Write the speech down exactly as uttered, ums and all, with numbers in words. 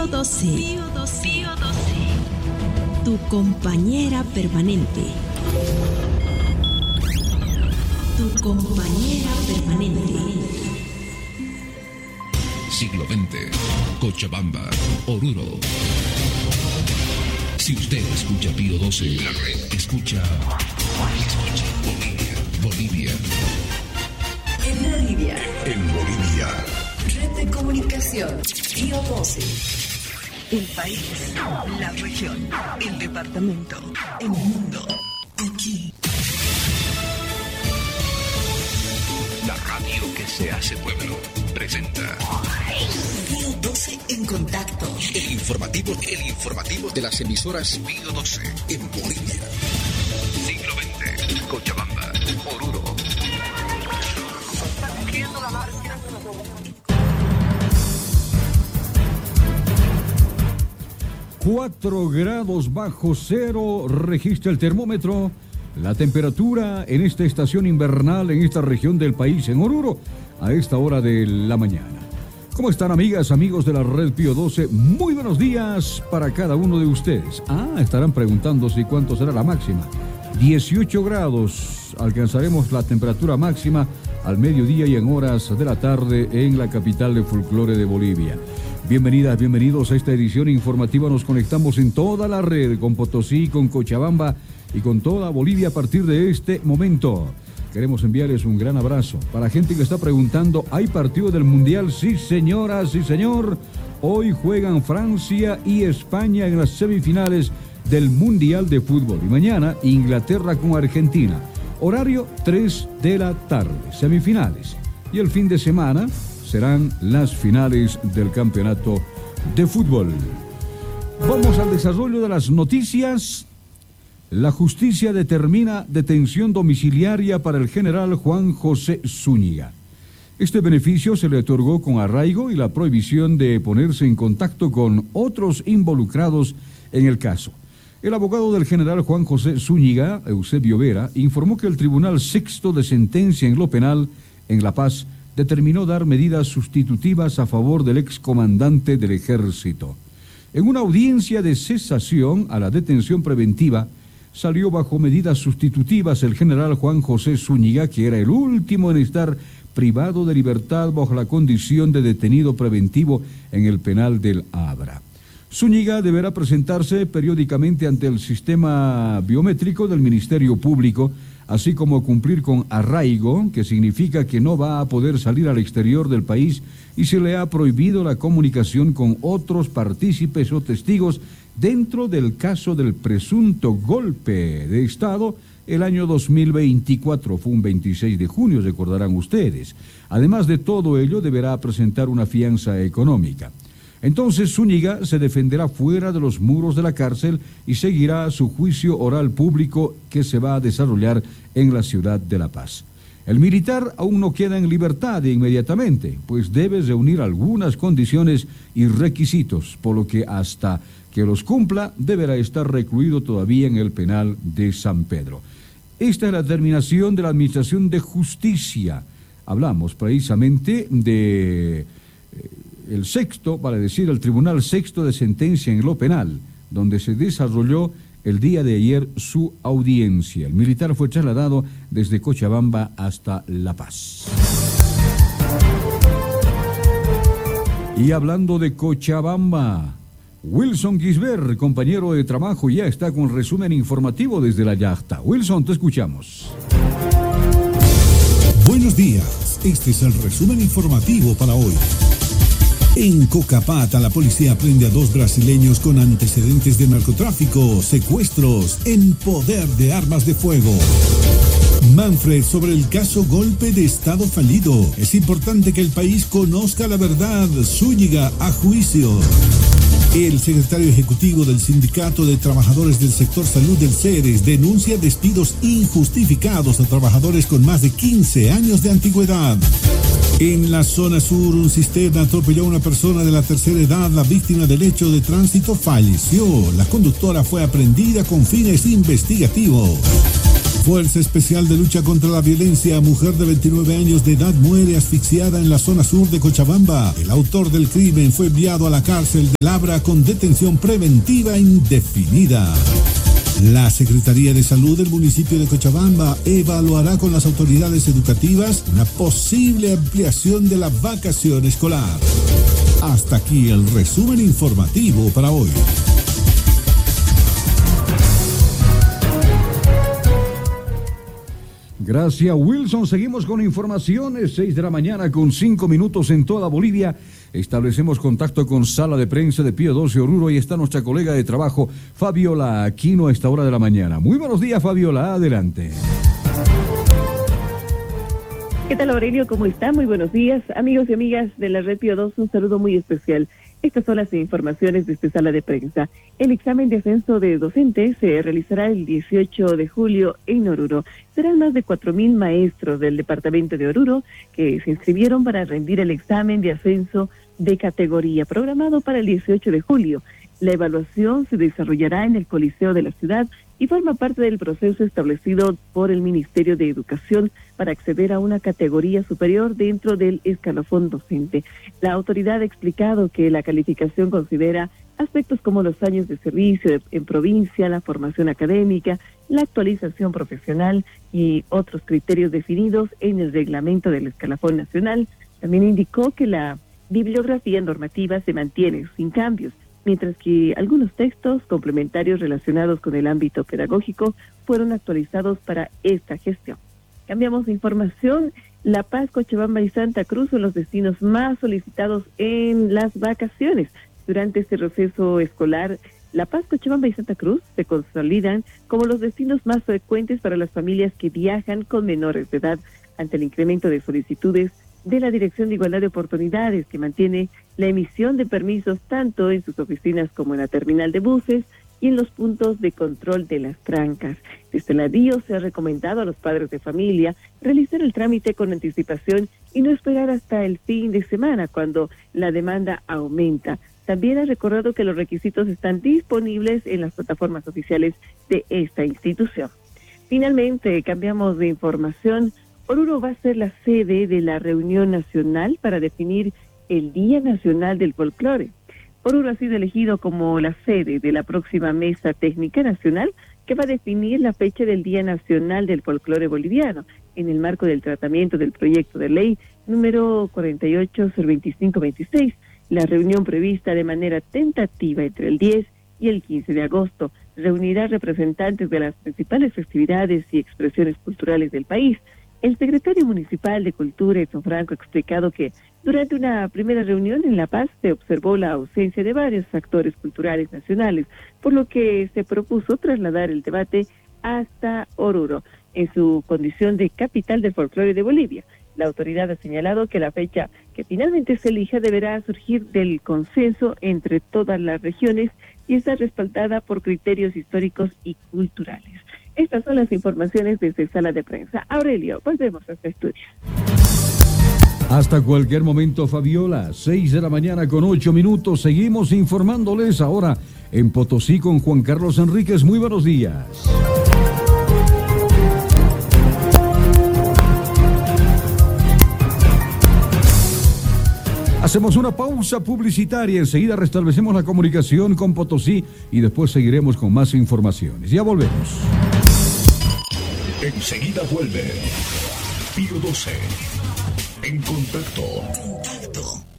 Pío doce. Pío doce. Pío doce. Tu compañera permanente. Tu compañera permanente. Siglo veinte. Cochabamba, Oruro. Si usted escucha Pío doce, la red escucha, escucha Bolivia. Bolivia. En Bolivia. En Bolivia. Red de comunicación. Pío doce. El país, la región, el departamento, el mundo. Aquí. La radio que se hace pueblo presenta Pío doce en contacto. El informativo, el informativo de las emisoras Pío doce en Bolivia. Siglo veinte. Cochabamba, Oruro. Cuatro grados bajo cero registra el termómetro. La temperatura en esta estación invernal en esta región del país, en Oruro, a esta hora de la mañana. ¿Cómo están, amigas, amigos de la red Pío doce? Muy buenos días para cada uno de ustedes. Ah, estarán preguntando si cuánto será la máxima. dieciocho grados. Alcanzaremos la temperatura máxima al mediodía y en horas de la tarde en la capital de folclore de Bolivia. Bienvenidas, bienvenidos a esta edición informativa. Nos conectamos en toda la red, con Potosí, con Cochabamba y con toda Bolivia a partir de este momento. Queremos enviarles un gran abrazo. Para gente que está preguntando, ¿hay partido del Mundial? Sí, señora, sí, señor. Hoy juegan Francia y España en las semifinales del Mundial de Fútbol. Y mañana, Inglaterra con Argentina. Horario tres de la tarde, semifinales. Y el fin de semana serán las finales del campeonato de fútbol. Vamos al desarrollo de las noticias. La justicia determina detención domiciliaria para el general Juan José Zúñiga. Este beneficio se le otorgó con arraigo y la prohibición de ponerse en contacto con otros involucrados en el caso. El abogado del general Juan José Zúñiga, Eusebio Vera, informó que el Tribunal Sexto de Sentencia en lo Penal en La Paz determinó dar medidas sustitutivas a favor del excomandante del Ejército. En una audiencia de cesación a la detención preventiva, salió bajo medidas sustitutivas el general Juan José Zúñiga, que era el último en estar privado de libertad bajo la condición de detenido preventivo en el penal del Abra. Zúñiga deberá presentarse periódicamente ante el sistema biométrico del Ministerio Público, así como cumplir con arraigo, que significa que no va a poder salir al exterior del país y se le ha prohibido la comunicación con otros partícipes o testigos dentro del caso del presunto golpe de Estado el año dos mil veinticuatro, fue un veintiséis de junio, recordarán ustedes. Además de todo ello, deberá presentar una fianza económica. Entonces Zúñiga se defenderá fuera de los muros de la cárcel y seguirá su juicio oral público que se va a desarrollar en la ciudad de La Paz. El militar aún no queda en libertad inmediatamente, pues debe reunir algunas condiciones y requisitos, por lo que hasta que los cumpla deberá estar recluido todavía en el penal de San Pedro. Esta es la determinación de la Administración de Justicia. Hablamos precisamente de eh, el sexto, vale decir, el Tribunal Sexto de Sentencia en lo Penal, donde se desarrolló el día de ayer su audiencia. El militar fue trasladado desde Cochabamba hasta La Paz. Y hablando de Cochabamba, Wilson Gisbert, compañero de trabajo, ya está con resumen informativo desde la yachta. Wilson, te escuchamos. Buenos días, este es el resumen informativo para hoy. En Cocapata, la policía prende a dos brasileños con antecedentes de narcotráfico, secuestros, en poder de armas de fuego. Manfred, sobre el caso golpe de Estado fallido. Es importante que el país conozca la verdad. Zúñiga a juicio. El secretario ejecutivo del Sindicato de Trabajadores del Sector Salud del Ceres denuncia despidos injustificados a trabajadores con más de quince años de antigüedad. En la zona sur, un cisterna atropelló a una persona de la tercera edad. La víctima del hecho de tránsito falleció. La conductora fue aprehendida con fines investigativos. Fuerza Especial de Lucha contra la Violencia. Mujer de veintinueve años de edad muere asfixiada en la zona sur de Cochabamba. El autor del crimen fue enviado a la cárcel de Labra con detención preventiva indefinida. La Secretaría de Salud del municipio de Cochabamba evaluará con las autoridades educativas una posible ampliación de la vacación escolar. Hasta aquí el resumen informativo para hoy. Gracias, Wilson. Seguimos con informaciones. seis de la mañana con cinco minutos en toda Bolivia. Establecemos contacto con Sala de Prensa de Pío doce Oruro y está nuestra colega de trabajo, Fabiola Aquino, a esta hora de la mañana. Muy buenos días, Fabiola. Adelante. ¿Qué tal, Aurelio? ¿Cómo está? Muy buenos días. Amigos y amigas de la Red Pío doce, un saludo muy especial. Estas son las informaciones de esta sala de prensa. El examen de ascenso de docentes se realizará el dieciocho de julio en Oruro. Serán más de cuatro mil maestros del departamento de Oruro que se inscribieron para rendir el examen de ascenso de categoría programado para el dieciocho de julio. La evaluación se desarrollará en el Coliseo de la ciudad y forma parte del proceso establecido por el Ministerio de Educación para acceder a una categoría superior dentro del escalafón docente. La autoridad ha explicado que la calificación considera aspectos como los años de servicio en provincia, la formación académica, la actualización profesional y otros criterios definidos en el reglamento del escalafón nacional. También indicó que la bibliografía normativa se mantiene sin cambios, mientras que algunos textos complementarios relacionados con el ámbito pedagógico fueron actualizados para esta gestión. Cambiamos de información. La Paz, Cochabamba y Santa Cruz son los destinos más solicitados en las vacaciones. Durante este receso escolar, La Paz, Cochabamba y Santa Cruz se consolidan como los destinos más frecuentes para las familias que viajan con menores de edad ante el incremento de solicitudes de la Dirección de Igualdad de Oportunidades, que mantiene la emisión de permisos tanto en sus oficinas como en la terminal de buses y en los puntos de control de las trancas. Desde la D I O se ha recomendado a los padres de familia realizar el trámite con anticipación y no esperar hasta el fin de semana cuando la demanda aumenta. También ha recordado que los requisitos están disponibles en las plataformas oficiales de esta institución. Finalmente, cambiamos de información. Oruro va a ser la sede de la reunión nacional para definir el Día Nacional del Folclore. Oruro ha sido elegido como la sede de la próxima Mesa Técnica Nacional que va a definir la fecha del Día Nacional del Folclore Boliviano en el marco del tratamiento del proyecto de ley número cuarenta y ocho cero veinticinco veintiséis. La reunión prevista de manera tentativa entre el diez y el quince de agosto reunirá representantes de las principales festividades y expresiones culturales del país. El secretario municipal de Cultura, Edson Franco, ha explicado que durante una primera reunión en La Paz se observó la ausencia de varios actores culturales nacionales, por lo que se propuso trasladar el debate hasta Oruro, en su condición de capital del folclore de Bolivia. La autoridad ha señalado que la fecha que finalmente se elija deberá surgir del consenso entre todas las regiones y está respaldada por criterios históricos y culturales. Estas son las informaciones desde Sala de Prensa. Aurelio, volvemos a este estudio. Hasta cualquier momento, Fabiola. seis de la mañana con ocho minutos. Seguimos informándoles ahora en Potosí con Juan Carlos Enríquez. Muy buenos días. Hacemos una pausa publicitaria, enseguida restablecemos la comunicación con Potosí y después seguiremos con más informaciones. Ya volvemos. Enseguida vuelve Pío doce en contacto.